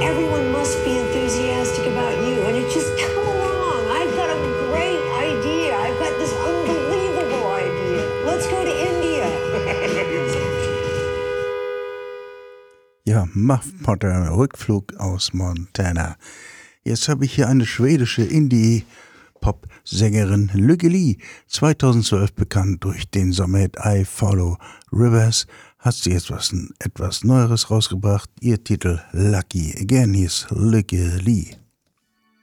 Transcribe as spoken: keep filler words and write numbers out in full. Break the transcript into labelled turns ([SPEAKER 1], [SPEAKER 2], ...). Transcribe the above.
[SPEAKER 1] everyone must be enthusiastic about you. And it just, come along. I've got a great idea. I've got this unbelievable idea. Let's go to India.
[SPEAKER 2] Ja, Muff Potter, Rückflug aus Montana. Jetzt habe ich hier eine schwedische Indie-Pop-Sängerin, Lykke Li. zweitausendzwölf bekannt durch den Sommerhit I Follow Rivers, hat sie jetzt was, etwas Neueres rausgebracht. Ihr Titel Lucky Again, hier ist Lykke Li.